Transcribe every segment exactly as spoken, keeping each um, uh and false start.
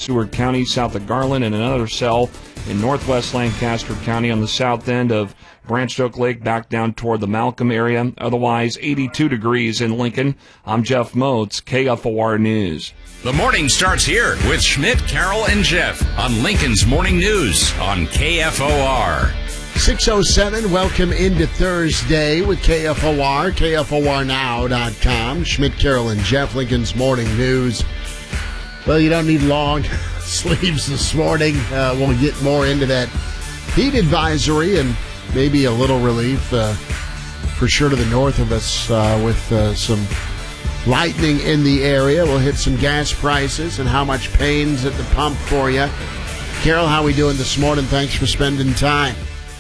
Seward County, south of Garland, and another cell in northwest Lancaster County on the south end of Branched Oak Lake, back down toward the Malcolm area. Otherwise, eighty-two degrees in Lincoln. I'm Jeff Moats, K F O R News. The morning starts here with Schmidt, Carroll, and Jeff on Lincoln's Morning News on K F O R. six oh seven, welcome into Thursday with K F O R, K F O R now dot com. Schmidt, Carroll, and Jeff, Lincoln's Morning News. Well, you don't need long sleeves this morning. Uh, we'll get more into that heat advisory and maybe a little relief uh, for sure to the north of us uh, with uh, some lightning in the area. We'll hit some gas prices and how much pain's at the pump for you. Carol, how we doing this morning? Thanks for spending time.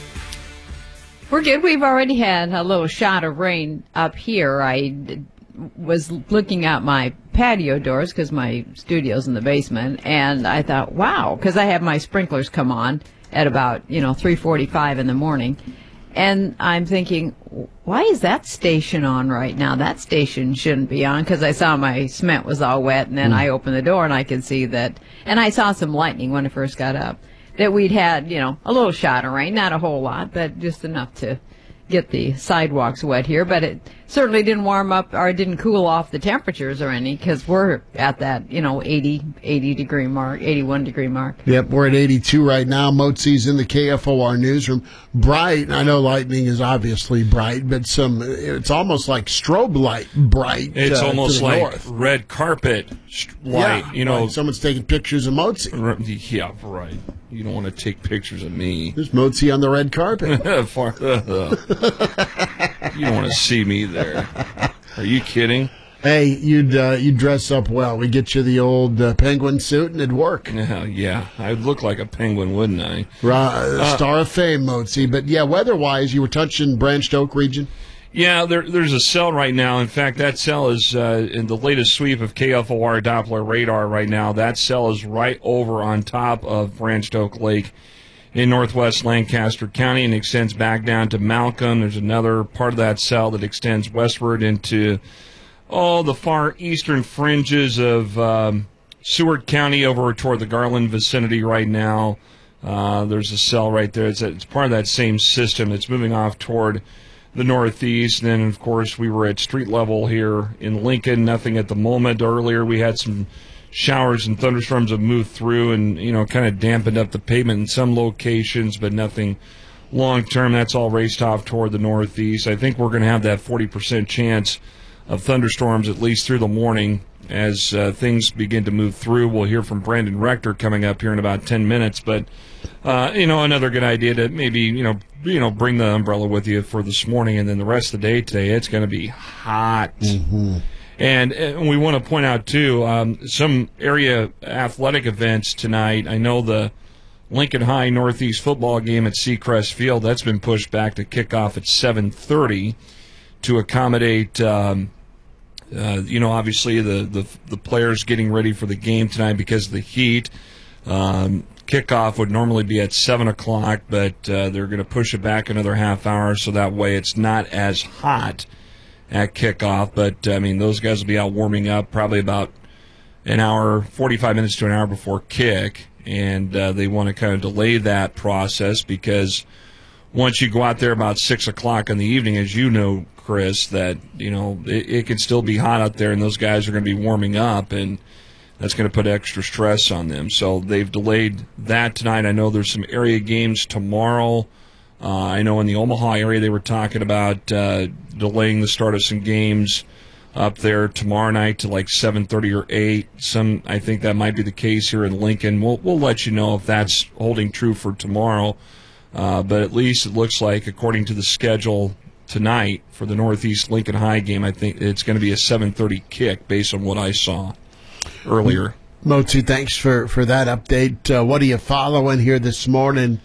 We're good. We've already had a little shot of rain up here. I d- was looking out my patio doors because my studio's in the basement, and I thought, wow, because I have my sprinklers come on at about, you know, three forty-five in the morning. And I'm thinking, why is that station on right now? That station shouldn't be on, because I saw my cement was all wet, and then mm. I opened the door and I could see that, and I saw some lightning when I first got up, that we'd had, you know, a little shot of rain, not a whole lot, but just enough to get the sidewalks wet here. But it certainly didn't warm up or didn't cool off the temperatures or any, because we're at that, you know, eighty, eighty degree mark, eighty-one degree mark. Yep, we're at eighty-two right now. Motzi's in the K F O R newsroom. Bright. I know lightning is obviously bright, but some, it's almost like strobe light bright. It's uh, almost like north. red carpet light. Yeah, you know, like someone's taking pictures of Motzi. Yeah, right. You don't want to take pictures of me. There's Motzi on the red carpet. Far, uh, you don't want to see me there. Are you kidding? Hey, you'd uh, you'd dress up well. We get you the old uh, penguin suit and it'd work. Yeah, yeah. I'd look like a penguin, wouldn't I? Uh, Star of fame, Motzi. But yeah, weather-wise, you were touching Branched Oak region? Yeah, there, there's a cell right now. In fact, that cell is uh, in the latest sweep of K F O R Doppler radar right now. That cell is right over on top of Branched Oak Lake in northwest Lancaster County and extends back down to Malcolm. There's another part of that cell that extends westward into all the far eastern fringes of um, Seward County over toward the Garland vicinity right now. Uh, there's a cell right there. It's, it's part of that same system. It's moving off toward the northeast. And then, of course, we were at street level here in Lincoln. Nothing at the moment. Earlier, we had some showers and thunderstorms have moved through and, you know, kind of dampened up the pavement in some locations, but nothing long-term. That's all raced off toward the northeast. I think we're going to have that forty percent chance of thunderstorms at least through the morning as uh, things begin to move through. We'll hear from Brandon Rector coming up here in about ten minutes, but uh, you know, another good idea to maybe, you know, you know, bring the umbrella with you for this morning, and then the rest of the day today, it's going to be hot. Mm-hmm. And, and we want to point out, too, um, some area athletic events tonight. I know the Lincoln High Northeast football game at Seacrest Field, that's been pushed back to kick off at seven thirty to accommodate, um, uh, you know, obviously the, the, the players getting ready for the game tonight because of the heat. Um, kickoff would normally be at seven o'clock, but uh, they're going to push it back another half hour so that way it's not as hot at kickoff. But, I mean, those guys will be out warming up probably about an hour, forty-five minutes to an hour before kick, and uh, they want to kind of delay that process because once you go out there about six o'clock in the evening, as you know, Chris, that, you know, it, it can still be hot out there, and those guys are going to be warming up, and that's going to put extra stress on them. So they've delayed that tonight. I know there's some area games tomorrow. Uh, I know in the Omaha area they were talking about uh, delaying the start of some games up there tomorrow night to like seven thirty or eight. Some, I think that might be the case here in Lincoln. We'll we'll let you know if that's holding true for tomorrow. Uh, but at least it looks like, according to the schedule tonight for the Northeast Lincoln High game, I think it's going to be a seven thirty kick based on what I saw earlier. Motzi, thanks for, for that update. Uh, what are you following here this morning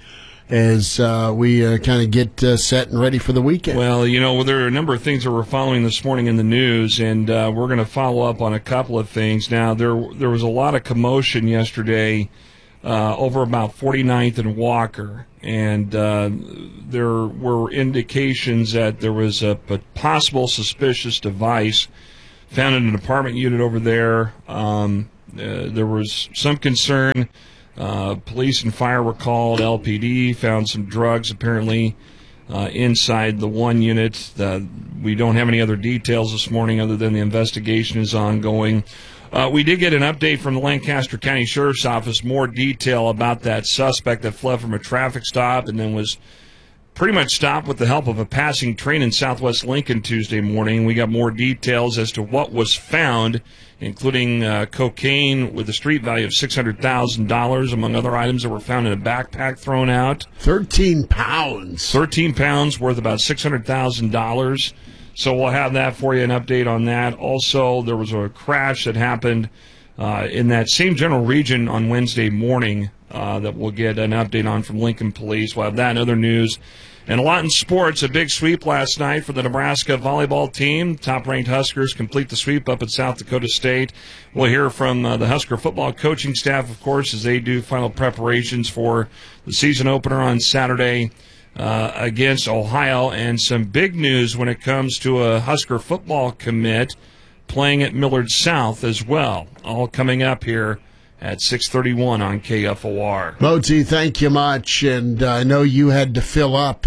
as uh, we uh, kind of get uh, set and ready for the weekend? Well, you know, there are a number of things that we're following this morning in the news, and uh, we're going to follow up on a couple of things. Now, there there was a lot of commotion yesterday uh, over about forty-ninth and Walker, and uh, there were indications that there was a, a possible suspicious device found in an apartment unit over there. Um, uh, there was some concern. Uh, police and fire were called. L P D found some drugs apparently uh, inside the one unit. Uh, we don't have any other details this morning other than the investigation is ongoing. Uh, we did get an update from the Lancaster County Sheriff's Office, more detail about that suspect that fled from a traffic stop and then was pretty much stopped with the help of a passing train in southwest Lincoln Tuesday morning. We got more details as to what was found, including uh, cocaine with a street value of six hundred thousand dollars, among other items that were found in a backpack thrown out. Thirteen pounds. Thirteen pounds worth about six hundred thousand dollars. So we'll have that for you, an update on that. Also, there was a crash that happened uh, in that same general region on Wednesday morning uh, that we'll get an update on from Lincoln Police. We'll have that and other news. And a lot in sports. A big sweep last night for the Nebraska volleyball team. Top-ranked Huskers complete the sweep up at South Dakota State. We'll hear from uh, the Husker football coaching staff, of course, as they do final preparations for the season opener on Saturday uh, against Ohio. And some big news when it comes to a Husker football commit playing at Millard South as well. All coming up here at six thirty-one on K F O R. Moti, thank you much. And uh, I know you had to fill up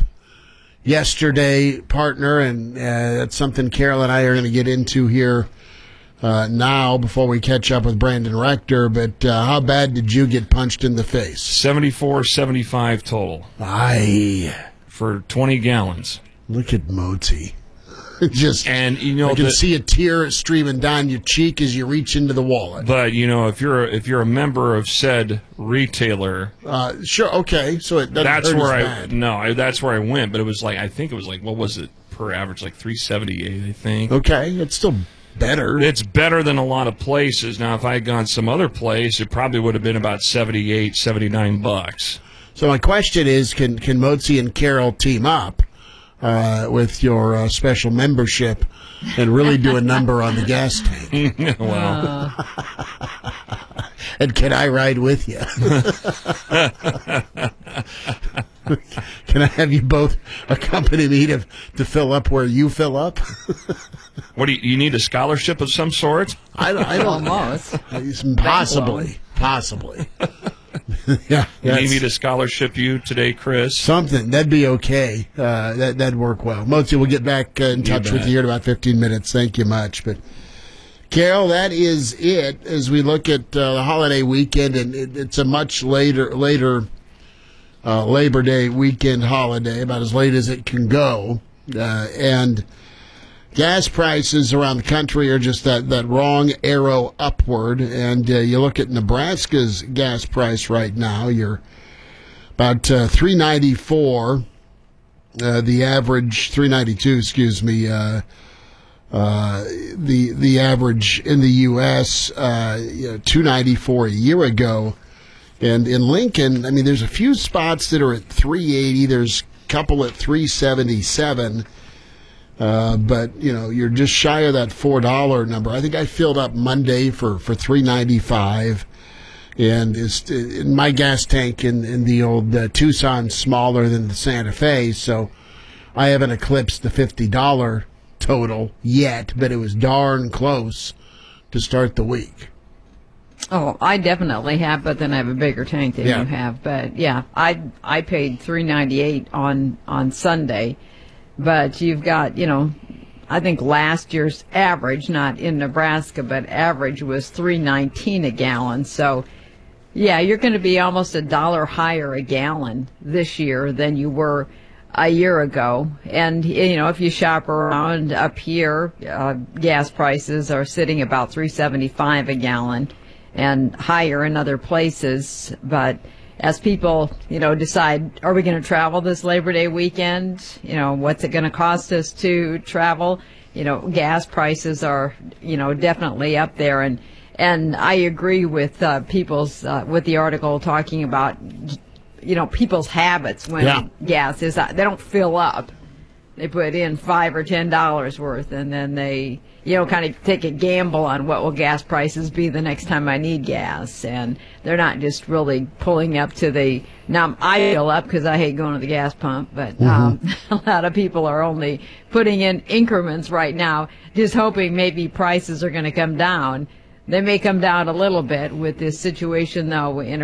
yesterday, partner, and uh, that's something Carol and I are going to get into here uh, now before we catch up with Brandon Rector. But uh, how bad did you get punched in the face? seventy-four seventy-five total. Aye. For twenty gallons. Look at Moti. Just, and you know, I can the, see a tear streaming down your cheek as you reach into the wallet. But you know, if you're if you're a member of said retailer, uh, sure, okay, so it doesn't that's hurt where as I bad. no, I, that's where I went. But it was like I think it was like what was it per average, like three seventy eight, I think. Okay, it's still better. It's better than a lot of places. Now, if I had gone some other place, it probably would have been about seventy-eight, seventy-nine bucks. So my question is, can can Motzi and Carol team up uh, with your uh, special membership and really do a number on the gas tank? Well, uh. And can I ride with you? Can I have you both accompany me to to fill up where you fill up? What do you, you need a scholarship of some sort? I, I don't almost possibly possibly. Yeah, you need me to scholarship you today, Chris? Something that'd be okay. Uh, that that'd work well. Motzi, we'll get back uh, in touch with you here in about fifteen minutes. Thank you much, but. Carol, that is it as we look at uh, the holiday weekend, and it, it's a much later later uh, Labor Day weekend holiday, about as late as it can go. Uh, and gas prices around the country are just that, that wrong arrow upward. And uh, you look at Nebraska's gas price right now, you're about uh, three ninety-four, uh, the average, three ninety-two, excuse me, uh Uh, the the average in the U S uh, you know, two ninety-four a year ago, and in Lincoln, I mean, there's a few spots that are at three eighty. There's a couple at three seventy-seven, uh, but you know, you're just shy of that four dollar number. I think I filled up Monday for for three ninety-five, and it's in my gas tank in in the old uh, Tucson smaller than the Santa Fe, so I haven't eclipsed the fifty dollar total yet, but it was darn close to start the week. Oh, I definitely have, but then I have a bigger tank than Yeah. you have. But yeah, I I paid three ninety eight on on Sunday, but you've got you know, I think last year's average, not in Nebraska, but average was three nineteen a gallon. So yeah, you're going to be almost a dollar higher a gallon this year than you were a year ago. And, you know, if you shop around up here, uh, gas prices are sitting about three seventy-five a gallon and higher in other places. But as people, you know, decide, are we going to travel this Labor Day weekend? You know, what's it going to cost us to travel? You know, gas prices are, you know, definitely up there. And, and I agree with, uh, people's, uh, with the article talking about, you know, people's habits when Yeah. gas is, they don't fill up. They put in five or ten dollars worth, and then they, you know, kind of take a gamble on what will gas prices be the next time I need gas. And they're not just really pulling up to the, now I fill up because I hate going to the gas pump, but um, a lot of people are only putting in increments right now, just hoping maybe prices are going to come down they may come down a little bit with this situation, though, in